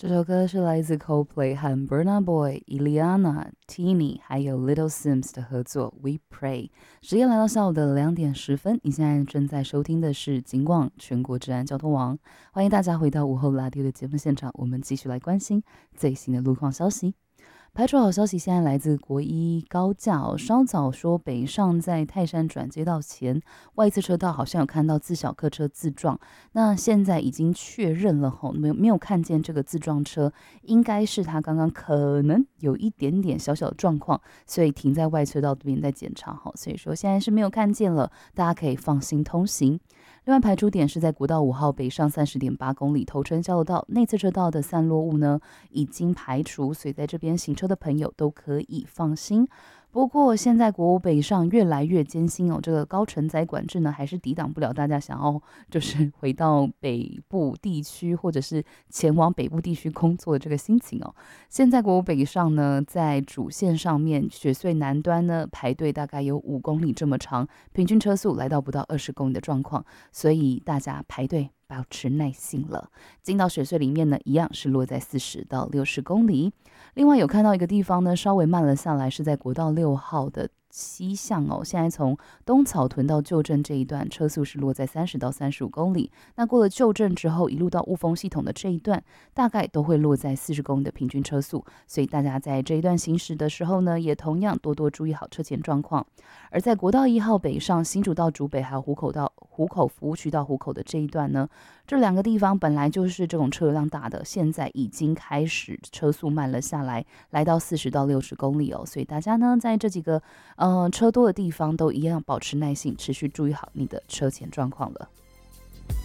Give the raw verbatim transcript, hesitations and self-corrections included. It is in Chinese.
这首歌是来自 Coldplay 和 Burna Boy、Iliana、Tini 还有 Little Sims 的合作 We Pray。时间来到下午的两点十分，你现在正在收听的是警广全国治安交通网，欢迎大家回到午后拉迪的节目现场，我们继续来关心最新的路况消息。排除好消息，现在来自国一高架哦，稍早说北上在泰山转接道前外侧车道好像有看到自小客车自撞，那现在已经确认了吼，没有没有看见这个自撞车，应该是他刚刚可能有一点点小小的状况，所以停在外侧道这边在检查哈，所以说现在是没有看见了，大家可以放心通行。另外排除点是在国道五号北上三十点八公里头城交流道内侧车道的散落物呢已经排除，所以在这边行车的朋友都可以放心。不过现在国五北上越来越艰辛哦，这个高承载管制呢还是抵挡不了大家想要就是回到北部地区或者是前往北部地区工作的这个心情哦。现在国五北上呢在主线上面雪隧南端呢排队大概有五公里这么长，平均车速来到不到二十公里的状况，所以大家排队保持耐性了。进到雪隧里面呢，一样是落在四十到六十公里。另外有看到一个地方呢，稍微慢了下来，是在国道六号的西向哦。现在从东草屯到旧镇这一段，车速是落在三十到三十五公里。那过了旧镇之后，一路到雾峰系统的这一段，大概都会落在四十公里的平均车速。所以大家在这一段行驶的时候呢，也同样多多注意好车前状况。而在国道一号北上新竹到竹北，还有湖口到湖口服务区到湖口的这一段呢，这两个地方本来就是这种车辆大的，现在已经开始车速慢了下来，来到四十到六十公里哦。所以大家呢，在这几个呃车多的地方都一样保持耐性，持续注意好你的车前状况了。